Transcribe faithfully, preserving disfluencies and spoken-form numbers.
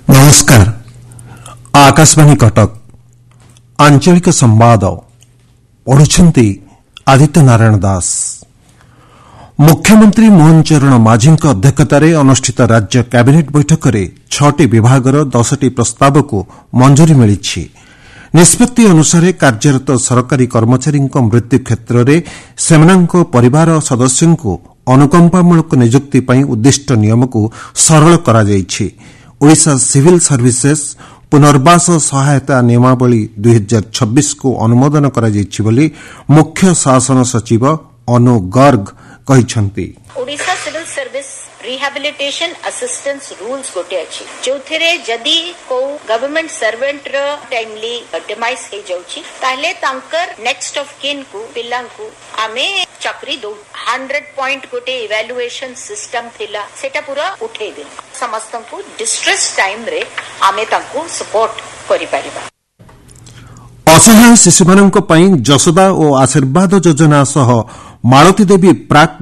नमस्कार। आकाशवाणी कटक आंचलिक संवाद पढ़ुछंती आदित्य नारायण दास। मुख्यमंत्री मोहन चरण माझी अध्यक्षतार अनुष्ठित राज्य कैबिनेट बैठक में छटी विभागर दसटी प्रस्ताव को मंजूरी मिली। निष्पत्ति अनुसार कार्यरत सरकारी कर्मचारी मृत्यु क्षेत्र में सेमानक परिवार सदस्यों को अनुकंपामूलक नियुक्ति पर उद्दिष्ट नियम को सरल करा जायछि। ओडिशा सिविल सर्विसेस पुनर्वास सहायता नियमावली दुई हजार छब्बीस को अनुमोदन करा जायछि बोली मुख्य शासन सचिव अनु Garg कहिसंती। Odisha civil service rehabilitation assistance rules गोटे अछि जोथरे जदी को गवर्नमेंट सर्वेंट र टाइमली डिमाइस हे जाउछि ताले तांकर नेक्स्ट ऑफ किन को पिल्ला को आमे चक्री दो हंड्रेड पॉइंट गोटे इवैल्यूएशन सिस्टम थिला सेटा पूरा उठे दे समस्त को डिस्ट्रेस टाइम रे आमे तांको सपोर्ट करि परिबा। असहाय शिशुमानक पई जसोदा और आशीर्वाद योजना सह मालती देवी प्राक